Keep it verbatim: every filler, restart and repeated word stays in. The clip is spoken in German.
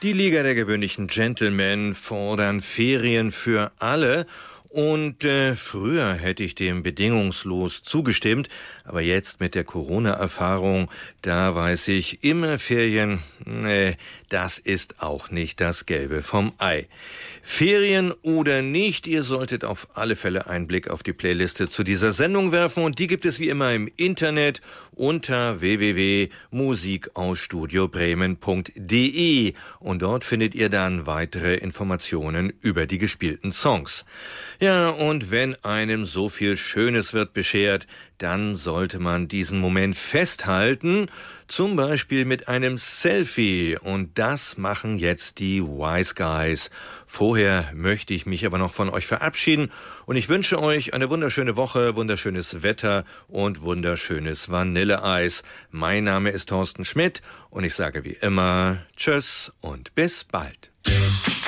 Die Liga der gewöhnlichen Gentlemen fordern Ferien für alle. Und äh, früher hätte ich dem bedingungslos zugestimmt, aber jetzt mit der Corona-Erfahrung, da weiß ich, immer Ferien, nee, das ist auch nicht das Gelbe vom Ei. Ferien oder nicht, ihr solltet auf alle Fälle einen Blick auf die Playliste zu dieser Sendung werfen und die gibt es wie immer im Internet unter w w w punkt musik aus studio bremen punkt d e und dort findet ihr dann weitere Informationen über die gespielten Songs. Ja, und wenn einem so viel Schönes wird beschert, dann sollte man diesen Moment festhalten, zum Beispiel mit einem Selfie. Und das machen jetzt die Wise Guys. Vorher möchte ich mich aber noch von euch verabschieden und ich wünsche euch eine wunderschöne Woche, wunderschönes Wetter und wunderschönes Vanilleeis. Mein Name ist Thorsten Schmidt und ich sage wie immer Tschüss und bis bald.